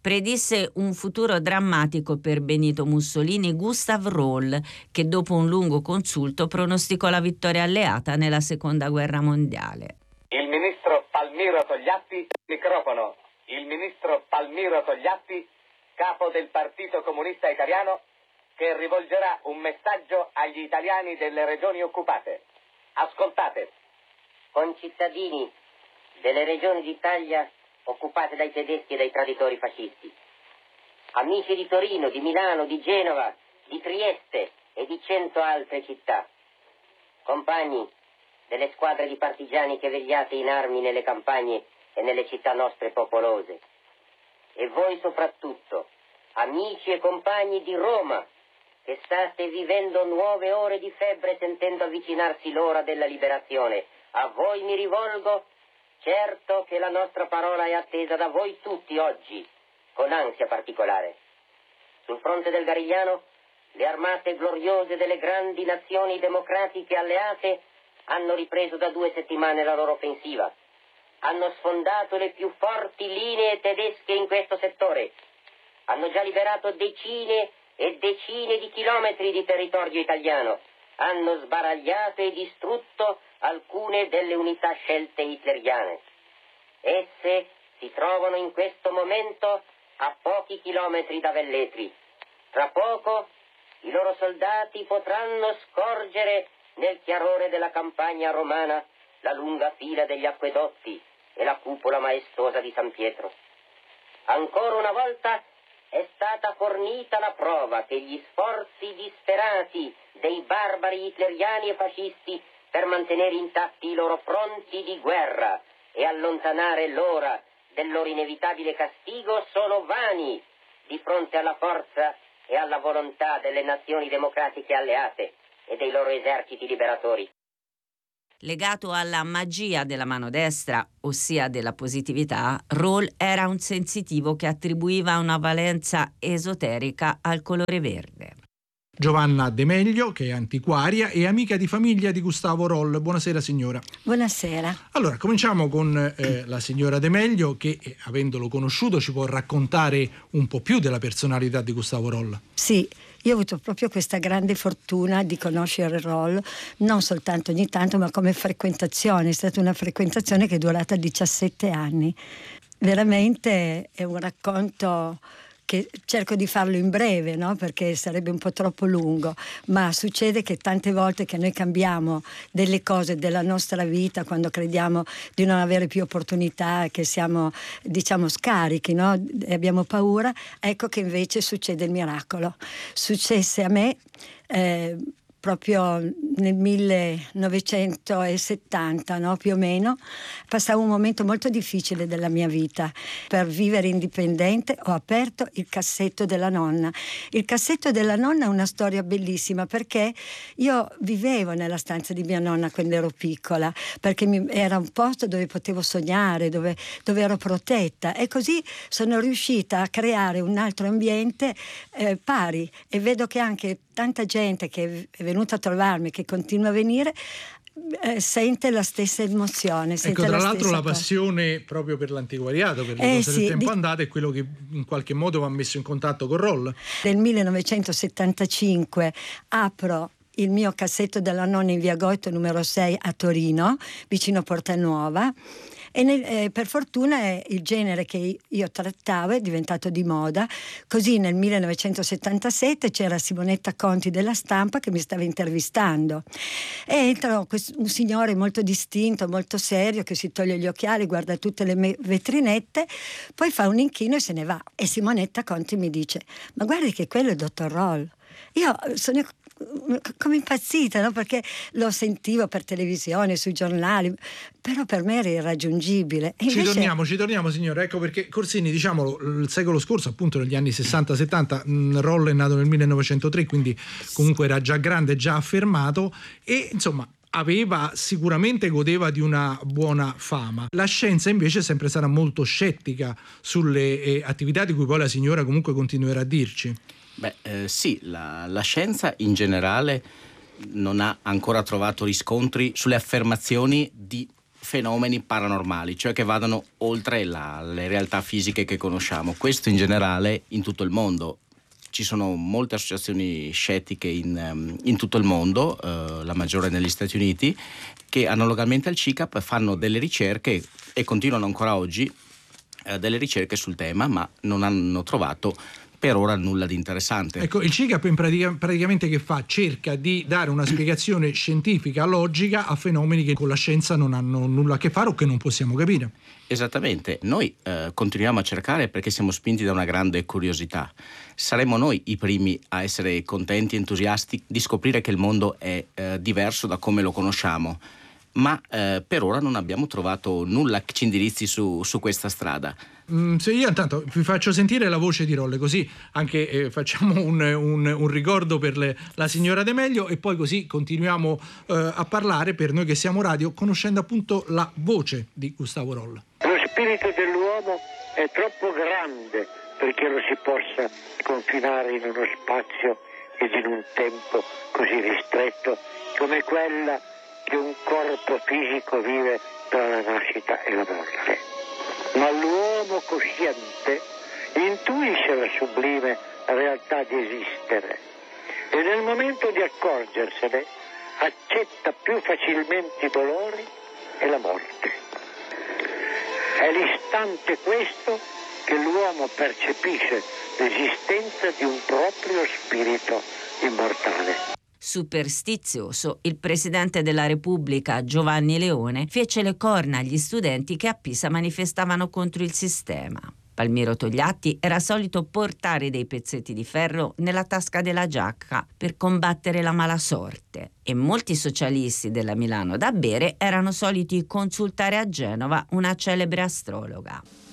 predisse un futuro drammatico per Benito Mussolini Gustav Roll, che dopo un lungo consulto pronosticò la vittoria alleata nella Seconda Guerra Mondiale. Il ministro Palmiro Togliatti, microfono. Il ministro Palmiro Togliatti, capo del Partito Comunista Italiano, che rivolgerà un messaggio agli italiani delle regioni occupate. Ascoltate. Concittadini delle regioni d'Italia occupate dai tedeschi e dai traditori fascisti, amici di Torino, di Milano, di Genova, di Trieste e di 100 altre città, compagni delle squadre di partigiani che vegliate in armi nelle campagne e nelle città nostre popolose, e voi soprattutto, amici e compagni di Roma, che state vivendo nuove ore di febbre sentendo avvicinarsi l'ora della liberazione. A voi mi rivolgo, certo che la nostra parola è attesa da voi tutti oggi, con ansia particolare. Sul fronte del Garigliano, le armate gloriose delle grandi nazioni democratiche alleate hanno ripreso da 2 settimane la loro offensiva. Hanno sfondato le più forti linee tedesche in questo settore. Hanno già liberato decine e decine di chilometri di territorio italiano. Hanno sbaragliato e distrutto alcune delle unità scelte hitleriane. Esse si trovano in questo momento a pochi chilometri da Velletri. Tra poco i loro soldati potranno scorgere nel chiarore della campagna romana la lunga fila degli acquedotti e la cupola maestosa di San Pietro. Ancora una volta è stata fornita la prova che gli sforzi disperati dei barbari hitleriani e fascisti per mantenere intatti i loro fronti di guerra e allontanare l'ora del loro inevitabile castigo sono vani di fronte alla forza e alla volontà delle nazioni democratiche alleate e dei loro eserciti liberatori. Legato alla magia della mano destra, ossia della positività, Roll era un sensitivo che attribuiva una valenza esoterica al colore verde. Giovanna De Meglio, che è antiquaria e amica di famiglia di Gustavo Roll. Buonasera signora. Buonasera. Allora, cominciamo con la signora De Meglio che, avendolo conosciuto, ci può raccontare un po' più della personalità di Gustavo Roll. Sì, io ho avuto proprio questa grande fortuna di conoscere Roll, non soltanto ogni tanto, ma come frequentazione. È stata una frequentazione che è durata 17 anni. Veramente è un racconto che cerco di farlo in breve, no? Perché sarebbe un po' troppo lungo, ma succede che tante volte che noi cambiamo delle cose della nostra vita quando crediamo di non avere più opportunità, che siamo, diciamo, scarichi, no? E abbiamo paura, ecco che invece succede il miracolo. Successe a me proprio nel 1970, no? Più o meno, passavo un momento molto difficile della mia vita. Per vivere indipendente ho aperto il cassetto della nonna. Il cassetto della nonna è una storia bellissima perché io vivevo nella stanza di mia nonna quando ero piccola, perché era un posto dove potevo sognare, dove ero protetta, e così sono riuscita a creare un altro ambiente pari, e vedo che anche tanta gente che è venuta a trovarmi, che continua a venire, sente la stessa emozione. Ecco, tra l'altro la passione proprio per l'antiquariato, per le cose del tempo andato, è quello che in qualche modo va messo in contatto con Roll. Nel 1975 apro il mio cassetto della nonna in via Goito numero 6 a Torino, vicino Porta Nuova. E per fortuna il genere che io trattavo è diventato di moda. Così nel 1977 c'era Simonetta Conti della Stampa che mi stava intervistando, e entra un signore molto distinto, molto serio, che si toglie gli occhiali, guarda tutte le vetrinette, poi fa un inchino e se ne va. E Simonetta Conti mi dice: ma guardi che quello è il dottor Roll. Io sono come impazzita, no? Perché lo sentivo per televisione, sui giornali, però per me era irraggiungibile. E ci torniamo signora, ecco perché Corsini, diciamolo, il secolo scorso, appunto negli anni 60-70, Roll è nato nel 1903, quindi comunque era già grande, già affermato, e insomma godeva di una buona fama. La scienza invece sempre sarà molto scettica sulle attività di cui poi la signora comunque continuerà a dirci. Sì, la scienza in generale non ha ancora trovato riscontri sulle affermazioni di fenomeni paranormali, cioè che vadano oltre le realtà fisiche che conosciamo. Questo in generale in tutto il mondo. Ci sono molte associazioni scettiche in tutto il mondo, la maggiore negli Stati Uniti, che analogamente al CICAP fanno delle ricerche e continuano ancora oggi delle ricerche sul tema, ma non hanno trovato per ora nulla di interessante. Ecco, il CICAP praticamente che fa? Cerca di dare una spiegazione scientifica, logica a fenomeni che con la scienza non hanno nulla a che fare o che non possiamo capire. Esattamente, noi continuiamo a cercare perché siamo spinti da una grande curiosità. Saremo noi i primi a essere contenti e entusiasti di scoprire che il mondo è diverso da come lo conosciamo, ma per ora non abbiamo trovato nulla che ci indirizzi su questa strada. Se io intanto vi faccio sentire la voce di Rolle, così anche facciamo un ricordo per la signora De Meglio e poi così continuiamo a parlare, per noi che siamo radio, conoscendo appunto la voce di Gustavo Rolle. Lo spirito dell'uomo è troppo grande perché lo si possa confinare in uno spazio ed in un tempo così ristretto come quella che un corpo fisico vive tra la nascita e la morte. Ma l'uomo cosciente intuisce la sublime realtà di esistere e nel momento di accorgersene accetta più facilmente i dolori e la morte. È l'istante questo che l'uomo percepisce l'esistenza di un proprio spirito immortale. Superstizioso, il presidente della Repubblica Giovanni Leone fece le corna agli studenti che a Pisa manifestavano contro il sistema. Palmiro Togliatti era solito portare dei pezzetti di ferro nella tasca della giacca per combattere la mala sorte e molti socialisti della Milano da bere erano soliti consultare a Genova una celebre astrologa.